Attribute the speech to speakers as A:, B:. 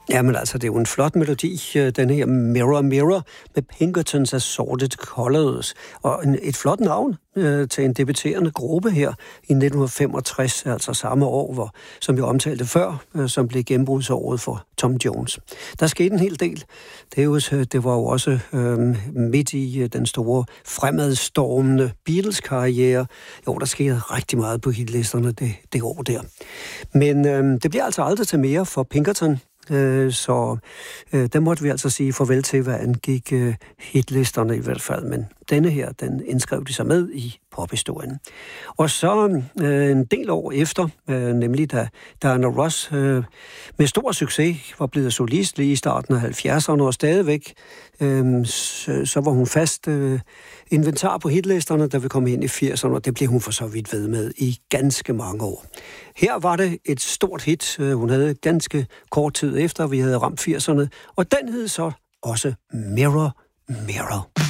A: Jamen altså, det er jo en flot melodi, den her Mirror Mirror med Pinkertons Assorted Colors, og et flot navn til en debuterende gruppe her i 1965, altså samme år, som jeg omtalte før, som blev gennembrudsåret for Tom Jones. Der skete en hel del. Det var jo også midt i den store fremadstormende Beatles-karriere. Jo, der skete rigtig meget på hitlisterne det år der. Men det bliver altså aldrig til mere for Pinkerton. Så der måtte vi altså sige farvel til, hvad angik hitlisterne i hvert fald. Men denne her, den indskrev de sig med i pophistorien. Og så en del år efter, nemlig da Diana Ross med stor succes var blevet solist lige i starten af 70'erne, og stadigvæk så var hun fast inventar på hitlisterne, da vi kom ind i 80'erne, og det blev hun for så vidt ved med i ganske mange år. Her var det et stort hit, hun havde ganske kort tid efter, vi havde ramt 80'erne, og den hed så også Mirror Mirror.